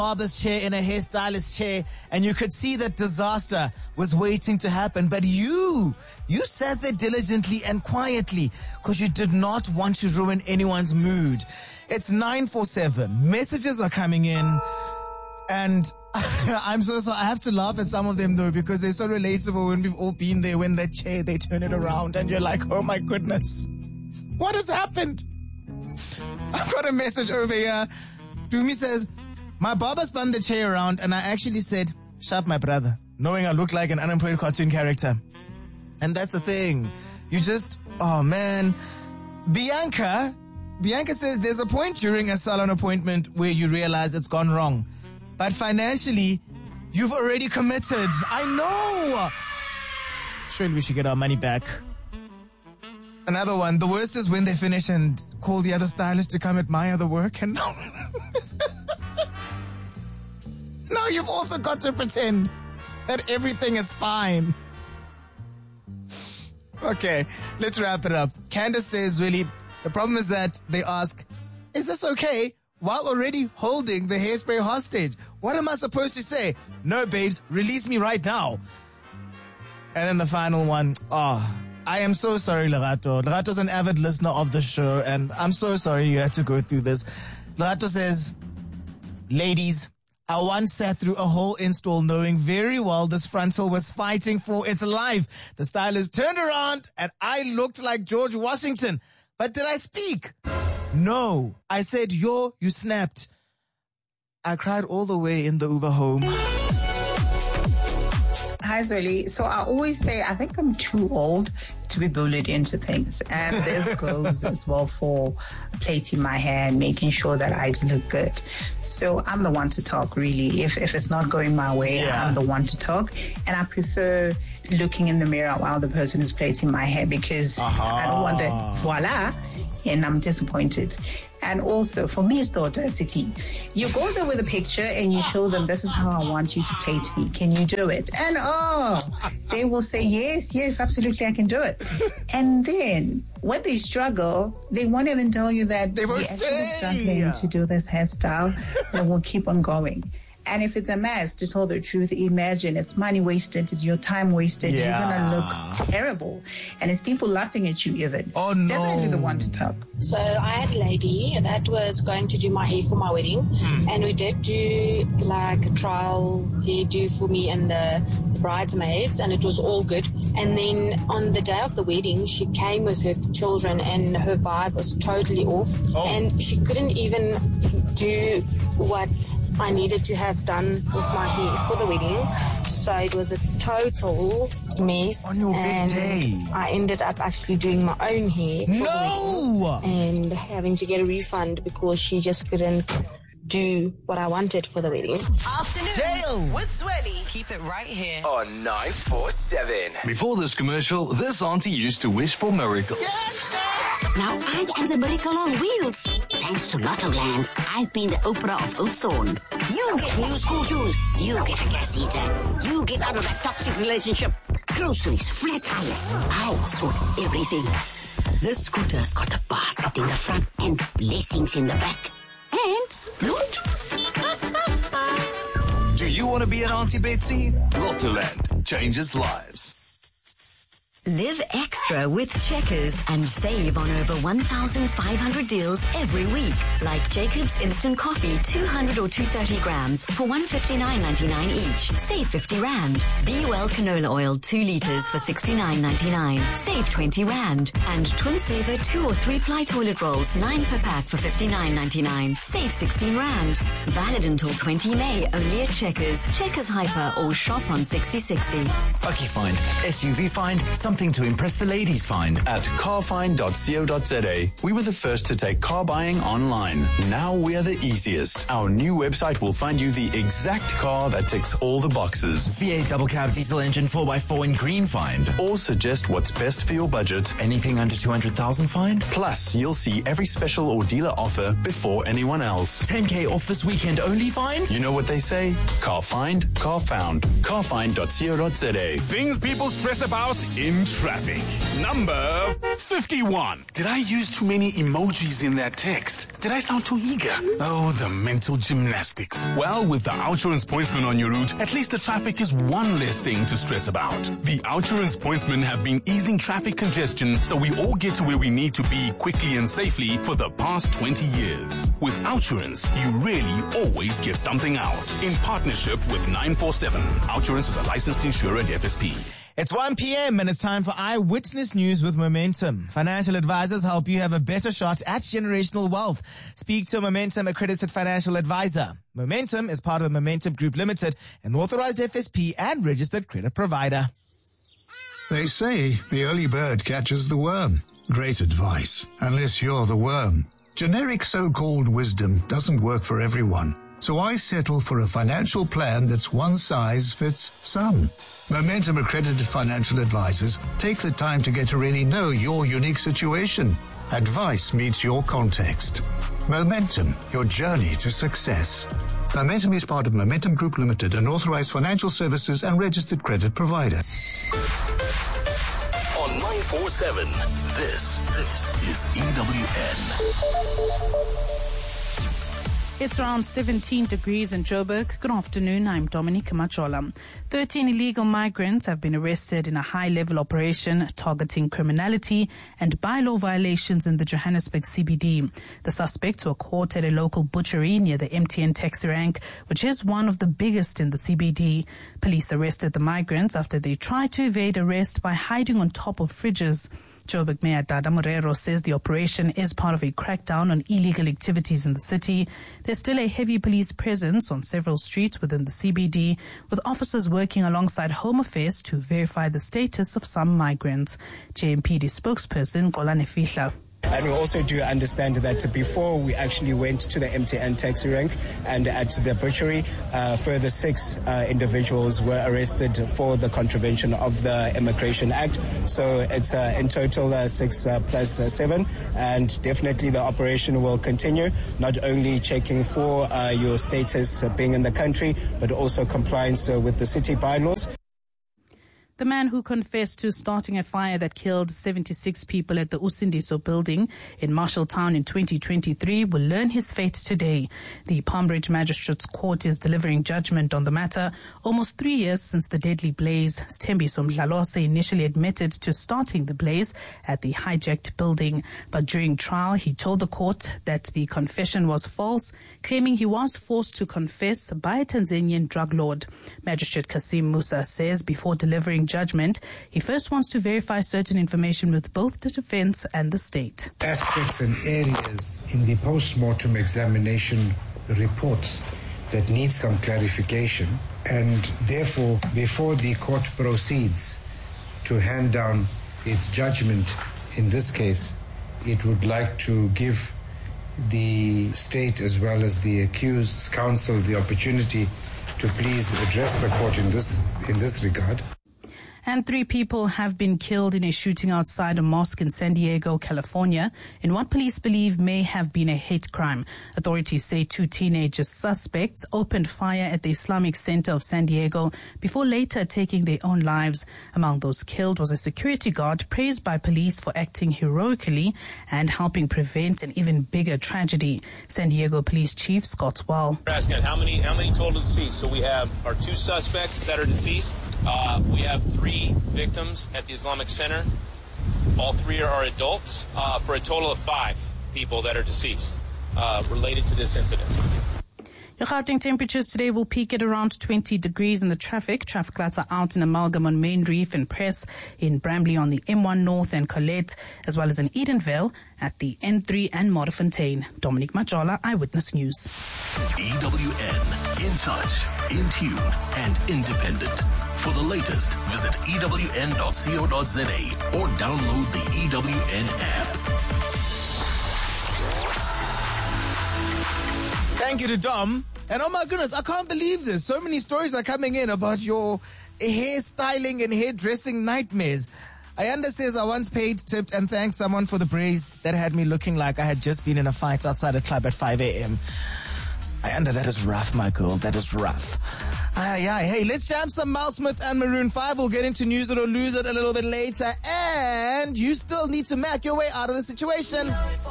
barber's chair, in a hairstylist's chair, and you could see that disaster was waiting to happen. But you sat there diligently and quietly because you did not want to ruin anyone's mood. It's 9:47. Messages are coming in, and I'm so sorry. I have to laugh at some of them though because they're so relatable when we've all been there. When that chair, they turn it around, and you're like, oh my goodness, what has happened? I've got a message over here. Dumi says, my barber spun the chair around and I actually said, "Sharp, my brother," knowing I look like an unemployed cartoon character. And that's the thing. You just, oh man. Bianca says there's a point during a salon appointment where you realize it's gone wrong. But financially, you've already committed. I know. Surely we should get our money back. Another one. The worst is when they finish and call the other stylist to come admire the work, and now you've also got to pretend that everything is fine. Okay, let's wrap it up. Candace says, really, the problem is that they ask, is this okay? While already holding the hairspray hostage. What am I supposed to say? No, babes, release me right now. And then the final one, I am so sorry, Lerato. Lerato's an avid listener of the show, and I'm so sorry you had to go through this. Lerato says, ladies, I once sat through a whole install knowing very well this frontal was fighting for its life. The stylist turned around, and I looked like George Washington. But did I speak? No. I said, you snapped. I cried all the way in the Uber home. Hi, Zweli. So I always say I think I'm too old to be bullied into things. And this goes as well for plaiting my hair and making sure that I look good. So I'm the one to talk, really. If it's not going my way, I'm the one to talk. And I prefer looking in the mirror while the person is plaiting my hair because I don't want that voila, and I'm disappointed. And also, for me, it's the audacity. You go there with a picture and you show them, this is how I want you to plait me. Can you do it? And they will say, yes, absolutely, I can do it. And then when they struggle, they won't even tell you that they won't actually struggling to do this hairstyle. They will keep on going. And if it's a mess, to tell the truth, imagine it's money wasted, it's your time wasted. You're going to look terrible. And it's people laughing at you even. Oh, no. Definitely the one to talk. So I had a lady that was going to do my hair for my wedding. And we did do like a trial hairdo for me and the bridesmaids. And it was all good. And then on the day of the wedding, she came with her children and her vibe was totally off. And she couldn't even do what I needed to have done with my hair for the wedding. So it was a total mess. On your big day. I ended up actually doing my own hair for the wedding and having to get a refund because she just couldn't do what I wanted for the wedding. Afternoon Jail with Zweli. Keep it right here on 947. Before this commercial, this auntie used to wish for miracles. Now I am the miracle on wheels. Thanks to Lottoland, I've been the Oprah of Oudtshoorn. You get new school shoes. You get a gas heater. You get out of that toxic relationship. Groceries, flat tires. I sort everything. This scooter's got a basket in the front and blessings in the back. And Bluetooth. Do you want to be an Auntie Betsy? Lottoland changes lives. Live extra with Checkers and save on over 1,500 deals every week. Like Jacob's Instant Coffee, 200 or 230 grams for $159.99 each. Save 50 Rand. Be Well Canola Oil, 2 liters for $69.99. Save 20 Rand. And Twin Saver 2 or 3 ply toilet rolls, 9 per pack for $59.99. Save 16 Rand. Valid until 20 May, only at Checkers. Checkers Hyper or shop on 6060. Bucky Find, SUV Find, something to impress the ladies find. At carfind.co.za, we were the first to take car buying online. Now we are the easiest. Our new website will find you the exact car that ticks all the boxes. V8 double cab diesel engine 4x4 in green find. Or suggest what's best for your budget. Anything under 200,000 find. Plus, you'll see every special or dealer offer before anyone else. 10K off this weekend only find. You know what they say? Car find, car found. Carfind.co.za. Things people stress about in in traffic. Number 51. Did I use too many emojis in that text? Did I sound too eager? Oh, the mental gymnastics. Well, with the Outsurance Pointsman on your route, at least the traffic is one less thing to stress about. The Outsurance Pointsmen have been easing traffic congestion so we all get to where we need to be quickly and safely for the past 20 years. With Outsurance, you really always get something out. In partnership with 947. Outsurance is a licensed insurer and FSP. It's 1 p.m. and it's time for Eyewitness News with Momentum. Financial advisors help you have a better shot at generational wealth. Speak to a Momentum accredited financial advisor. Momentum is part of the Momentum Group Limited, an authorized FSP and registered credit provider. They say the early bird catches the worm. Great advice, unless you're the worm. Generic so-called wisdom doesn't work for everyone. So I settle for a financial plan that's one size fits some. Momentum accredited financial advisors take the time to get to really know your unique situation. Advice meets your context. Momentum, your journey to success. Momentum is part of Momentum Group Limited, an authorized financial services and registered credit provider. On 947, this is EWN. It's around 17 degrees in Joburg. Good afternoon. I'm Dominique Machola. 13 illegal migrants have been arrested in a high-level operation targeting criminality and bylaw violations in the Johannesburg CBD. The suspects were caught at a local butchery near the MTN taxi rank, which is one of the biggest in the CBD. Police arrested the migrants after they tried to evade arrest by hiding on top of fridges. Joburg Mayor Dada Morero says the operation is part of a crackdown on illegal activities in the city. There's still a heavy police presence on several streets within the CBD, with officers working alongside Home Affairs to verify the status of some migrants. JMPD spokesperson Kolane Fihla. And we also do understand that before we actually went to the MTN taxi rank and at the butchery, further 6 individuals were arrested for the contravention of the Immigration Act. So it's in total 6 plus 7. And definitely the operation will continue, not only checking for your status being in the country, but also compliance with the city bylaws. The man who confessed to starting a fire that killed 76 people at the Usindiso building in Marshalltown in 2023 will learn his fate today. The Palmbridge Magistrates Court is delivering judgment on the matter almost 3 years since the deadly blaze. Sthembiso Mdlalose initially admitted to starting the blaze at the hijacked building, but during trial he told the court that the confession was false, claiming he was forced to confess by a Tanzanian drug lord. Magistrate Kasim Musa says before delivering judgment, he first wants to verify certain information with both the defense and the state. Aspects and areas in the post-mortem examination reports that need some clarification, and therefore, before the court proceeds to hand down its judgment in this case, it would like to give the state as well as the accused's counsel the opportunity to please address the court in this regard. And 3 people have been killed in a shooting outside a mosque in San Diego, California, in what police believe may have been a hate crime. Authorities say 2 teenage suspects opened fire at the Islamic Center of San Diego before later taking their own lives. Among those killed was a security guard praised by police for acting heroically and helping prevent an even bigger tragedy. San Diego Police Chief Scott Wall. We're asking how many total deceased? So we have our 2 suspects that are deceased. We have 3 victims at the Islamic Center. All 3 are adults, for a total of 5 people that are deceased related to this incident. Your Gauteng temperatures today will peak at around 20 degrees in the traffic. Traffic lights are out in Amalgam on Main Reef and Press, in Bramley on the M1 North and Colette, as well as in Edenvale at the N3 and Modderfontein. Dominique Machola, Eyewitness News. EWN, in touch, in tune, and independent. For the latest, visit ewn.co.za or download the EWN app. Thank you to Dom. And oh my goodness, I can't believe this. So many stories are coming in about your hairstyling and hairdressing nightmares. Ayanda says, I once paid, tipped, and thanked someone for the braids that had me looking like I had just been in a fight outside a club at 5 a.m. Ayanda, that is rough, my girl. That is rough. Hey, let's jam some Mal Smith and Maroon 5. We'll get into News It or Lose It a little bit later. And you still need to Mac your way out of the situation.